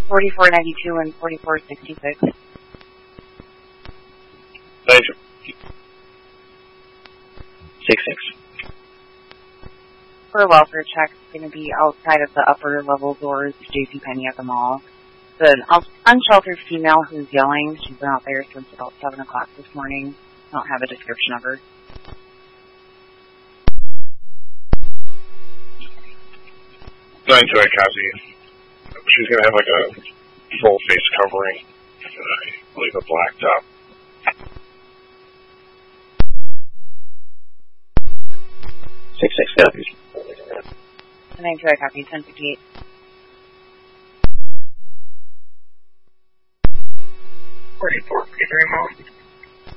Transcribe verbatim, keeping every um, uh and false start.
forty-four ninety-two and forty-four sixty-six. Thank you. Six six. For a welfare check, it's going to be outside of the upper level doors to JCPenney at the mall. The unsheltered female who's yelling, she's been out there since about seven o'clock this morning. I don't have a description of her. nine two eight, copy. She's going to have like a full face covering, and I believe a black top. Six six copies. nine two eight, copy. ten fifty-eight. Forty-four, very well.